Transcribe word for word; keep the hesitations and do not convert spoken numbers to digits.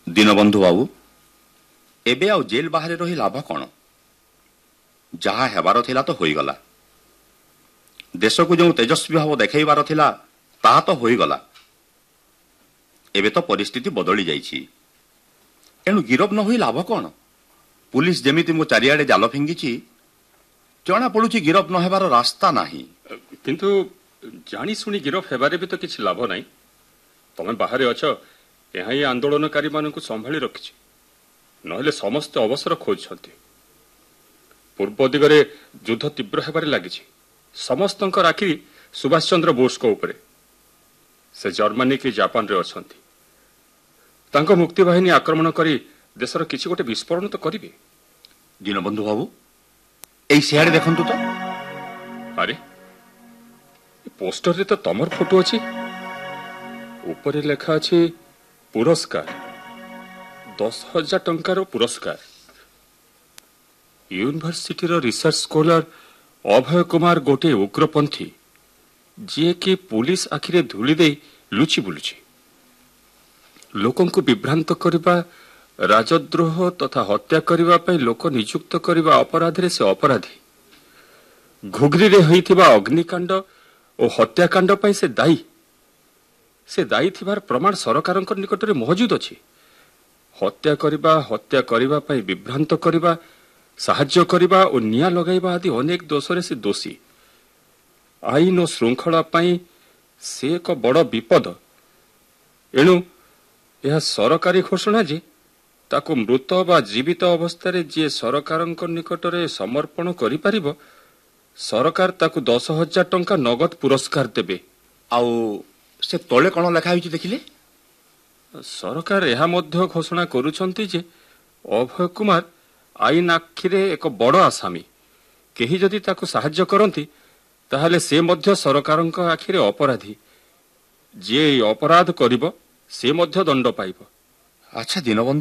दीनबंधु बाबू एबे आउ जेल बाहर रही लाभ कौन जहा हेबार थिला तो होईगला देश को जो तेजस्वी भाव देखैबार थिला ता तो होईगला एबे तो परिस्थिति बदली जाइछि एणु गिरफ न होई लाभ कौन पुलिस जेमिति मो चारियाडे जाल फिंगिछि जना पड़ुछि गिरफ न हेबार रास्ता नाही किंतु जानी सुनी गिरफ हेबारे भी तो किछि लाभ नाही तमे बाहर अछ यहाँ ये आंदोलनकारी मानक संभाली रखिछि नहले समस्त अवसर खोजछन्ति पूर्व दिगरे युद्ध तीव्र हेबारे लागिछि समस्तंकर आखि सुभाष चंद्र बोस को ऊपर से जर्मनी कि जापान रे अछन्ति तांको मुक्ति बाहिनी आक्रमण करी देशर किछि गोटे विस्फोरण तो करिवे दीनबंधु बाबू एई सियाडे देखंतु तो अरे पोस्टर रे तो तमर फोटो अछि ऊपर लेखा अछि पुरस्कार दस हजार टंकार पुरस्कार यूनिवर्सिटी रो रिसर्च स्कॉलर अभय कुमार गोटे उग्रपंथी जी कि पुलिस आखिरे धूली दे लुचि बुलुछि लोकों को विभ्रांत करबा राजद्रोह तथा हत्या करबा पई लोक नियुक्त करबा अपराध रे से अपराधी घुगरी रे होइथिबा अग्निकांड और हत्याकांड पई से दायी से दायी थिबार प्रमाण सरकारक निकट रे मौजूद अछि हत्या करबा हत्या करबा पई विभ्रांत करबा साहाय्य करबा और निया लगाइबा आदि अनेक दोषरे से दोषी आईन और श्रृंखला पई से एक बड़ विपद एणु यह सरकारी घोषणा जे ताको मृत बा जीवित अवस्था रे जे सरकारक निकट रे समर्पण करि परिबो सरकार ताको दस हजार टंका नगद पुरस्कार देबे आउ से तोले कौन लेखा होइछि देखिले सरकार यह मध्य घोषणा करुछंती जे अभय कुमार आईन आखिरे एक बड़ आसामी केही जदि ताको साहाय्य करंती ताहले से मध्य सरकारक आखिरे अपराधी जे अपराध करिबो से मध्य दंड पाइबो अच्छा दीनबंधु